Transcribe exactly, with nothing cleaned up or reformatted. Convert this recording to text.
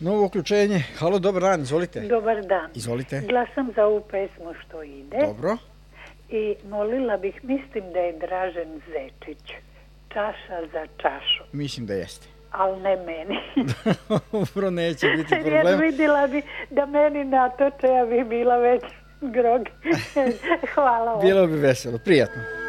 Novo uključenje. Halo, dobar dan, izvolite. Dobar dan. Izvolite. Glasam za ovu pesmu što ide. Dobro. I molila bih, mislim da je Dražen Zečić. Čaša za čašu. Mislim da jeste. Ali ne meni. Dobro, neće biti problem. Jer vidjela bi da meni natoče, ja bi bila već grog. Hvala vam. Bilo bi veselo, prijatno.